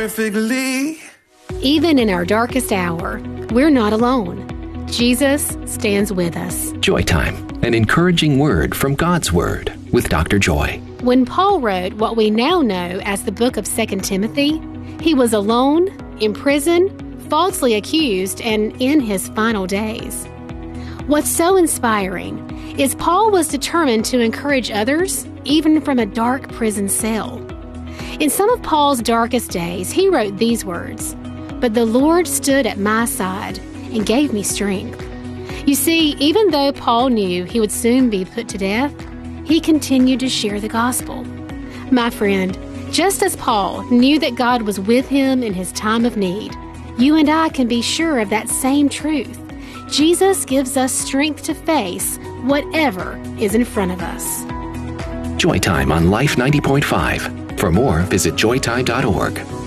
perfectly. Even in our darkest hour, we're not alone. Jesus stands with us. Joy Time, an encouraging word from God's Word with Dr. Joy. When Paul wrote what we now know as the book of 2 Timothy, he was alone, in prison, falsely accused, and in his final days. What's so inspiring is Paul was determined to encourage others, even from a dark prison cell. In some of Paul's darkest days, he wrote these words, "But the Lord stood at my side and gave me strength." You see, even though Paul knew he would soon be put to death, he continued to share the gospel. My friend, just as Paul knew that God was with him in his time of need, you and I can be sure of that same truth. Jesus gives us strength to face whatever is in front of us. Joy Time on Life 90.5. For more, visit joytime.org.